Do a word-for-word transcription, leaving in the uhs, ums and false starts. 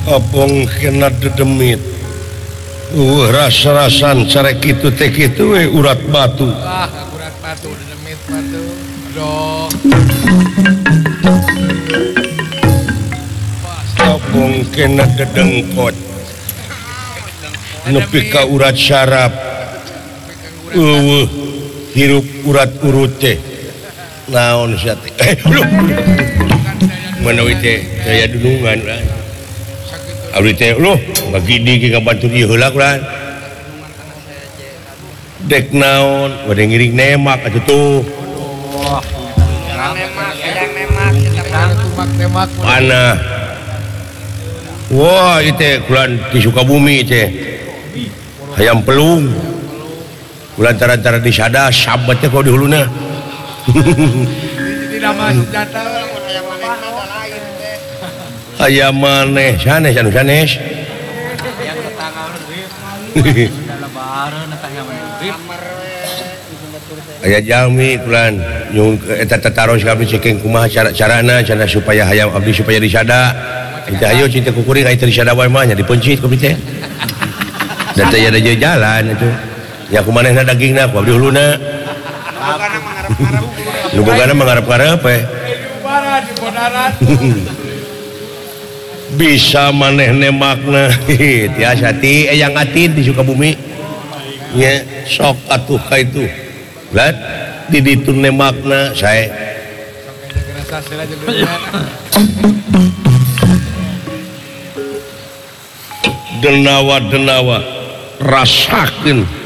Opong kena dedemit uh rasa-rasan carek itu teh kitu we urat batu ah urat batu dedemit batu aduh opong kena dedengkot nepi ka urat syaraf eueuh hirup urat urut teh naon sia teh eh manawi teh daya dunungan urang abdi teh loh bagidi ge ngabantu ieu heula urang dek naon bade ngiring nemak atuh tuh mana wah ieu teh kulan di Sukabumi teh hayam pelung kulan tara-tara di sada sabat teh kok di huluna tidak masuk data hayam maneh sanes anu sanes aya jalmi kulan nyung eta tataros kami ceking kumaha cara-carana cara supaya hayam abdi supaya disada kita ayo cinta kukuring aya disada wae mah nya dipencit ku teh da teh ada jalan itu nya kumanehna dagingna ku abdi huluna nu bogana mangharep-harep we bisa maneh nemakna tiasa ti eyang atin di Sukabumi nya sok atuh ka itu lat di ditu nemakna sae denawa-denawa rasakeun